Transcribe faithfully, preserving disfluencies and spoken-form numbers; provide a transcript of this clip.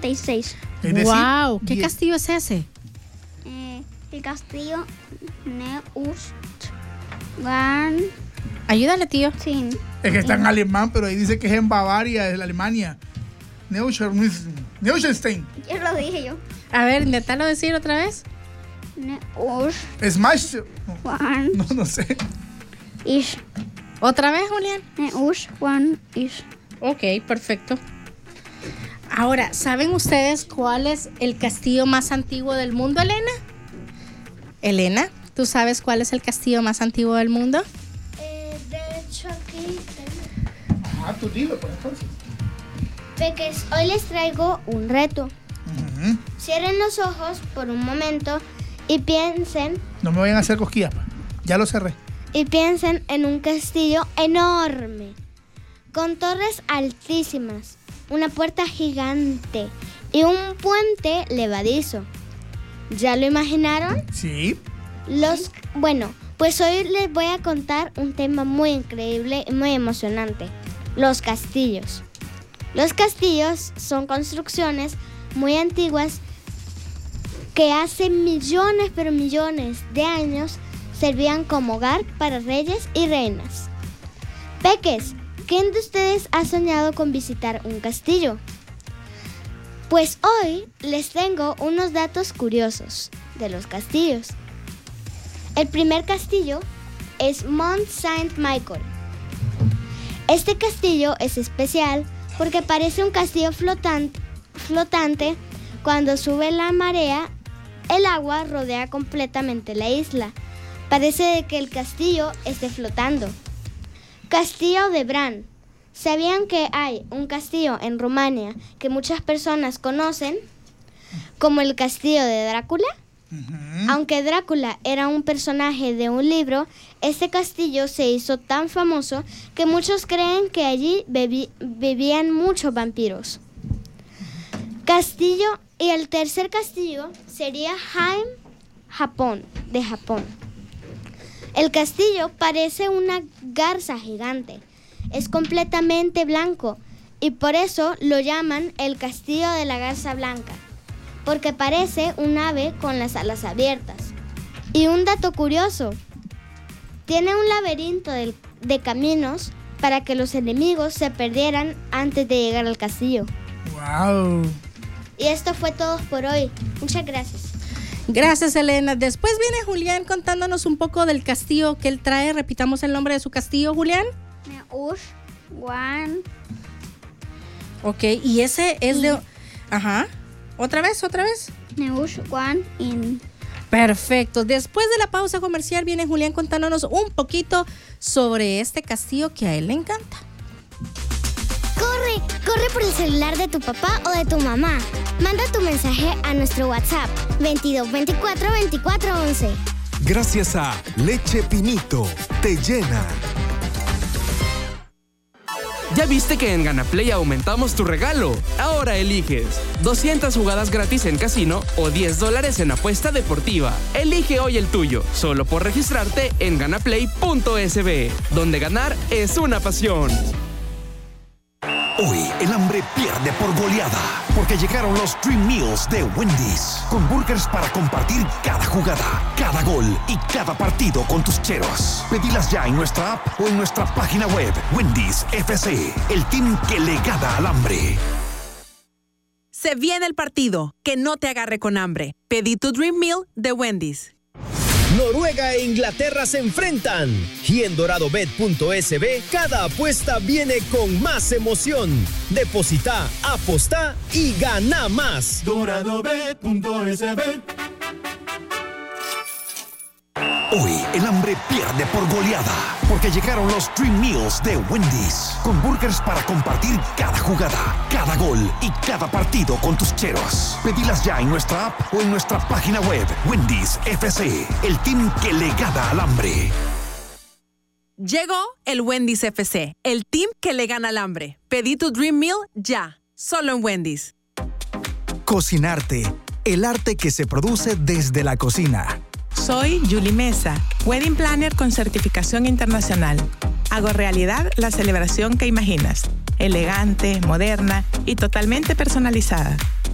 noventa y seis. Es decir, ¡Wow! ¿Qué die- castillo es ese? Eh, el castillo Neuschwanstein. Ayúdale, tío. Sí. Es que está en alemán, pero ahí dice que es en Bavaria, es la Alemania. Neuschwanstein. Neuschwanstein. Ya lo dije yo. A ver, intentalo decir otra vez. Neuschwanstein. Smash. No, no sé. ¿Otra vez, Julián? Neuschwanstein. Ok, perfecto. Ahora, ¿saben ustedes cuál es el castillo más antiguo del mundo, Elena? Elena, ¿tú sabes cuál es el castillo más antiguo del mundo? Eh, de hecho, aquí. Ah, tú dilo, pues entonces. Peques, hoy les traigo un reto. Ujú. Cierren los ojos por un momento y piensen, No me vayan a hacer cosquillas, pa. Ya lo cerré. y piensen en un castillo enorme, con torres altísimas, una puerta gigante y un puente levadizo. ¿Ya lo imaginaron? Sí. Los, bueno, pues hoy les voy a contar un tema muy increíble y muy emocionante: los castillos. Los castillos son construcciones muy antiguas que hace millones, pero millones de años servían como hogar para reyes y reinas. Peques, ¿quién de ustedes ha soñado con visitar un castillo? Pues hoy les tengo unos datos curiosos de los castillos. El primer castillo es Mont Saint-Michel. Este castillo es especial porque parece un castillo flotante, flotante. Cuando sube la marea, el agua rodea completamente la isla. Parece de que el castillo esté flotando. Castillo de Bran. ¿Sabían que hay un castillo en Rumania que muchas personas conocen como el castillo de Drácula? Ujú. Aunque Drácula era un personaje de un libro, este castillo se hizo tan famoso que muchos creen que allí bebi- vivían muchos vampiros. Castillo, y el tercer castillo sería Heim, Japón, de Japón. El castillo parece una garza gigante. Es completamente blanco y por eso lo llaman el castillo de la garza blanca, porque parece un ave con las alas abiertas. Y un dato curioso, tiene un laberinto de, de caminos para que los enemigos se perdieran antes de llegar al castillo. Wow. Y esto fue todo por hoy. Muchas gracias. Gracias, Elena. Después viene Julián contándonos un poco del castillo que él trae. Repitamos el nombre de su castillo, Julián. Neuschwanstein. Ok, y ese es de... Ajá. ¿Otra vez? ¿Otra vez? Neuschwanstein. Perfecto. Después de la pausa comercial viene Julián contándonos un poquito sobre este castillo que a él le encanta. Corre, corre por el celular de tu papá o de tu mamá. Manda tu mensaje a nuestro WhatsApp veintidós veinticuatro veinticuatro once. Gracias a Leche Pinito, te llena. ¿Ya viste que en GanaPlay aumentamos tu regalo? Ahora eliges doscientas jugadas gratis en casino o diez dólares en apuesta deportiva. Elige hoy el tuyo, solo por registrarte en ganaplay punto es be, donde ganar es una pasión. Hoy el hambre pierde por goleada, porque llegaron los Dream Meals de Wendy's, con burgers para compartir cada jugada, cada gol y cada partido con tus cheros. Pedilas ya en nuestra app o en nuestra página web. Wendy's F C, el team que le gana al hambre. Se viene el partido, que no te agarre con hambre. Pedí tu Dream Meal de Wendy's. Noruega e Inglaterra se enfrentan y en dorado bet punto es be cada apuesta viene con más emoción. Deposita, aposta y gana más. dorado bet punto es be. Hoy el hambre pierde por goleada, porque llegaron los Dream Meals de Wendy's, con burgers para compartir cada jugada, cada gol y cada partido con tus cheros. Pedilas ya en nuestra app o en nuestra página web. Wendy's F C, el team que le gana al hambre. Llegó el Wendy's F C, el team que le gana al hambre. Pedí tu Dream Meal ya, solo en Wendy's. Cocinarte, el arte que se produce desde la cocina. Soy Julie Mesa, Wedding Planner con certificación internacional. Hago realidad la celebración que imaginas, elegante, moderna y totalmente personalizada.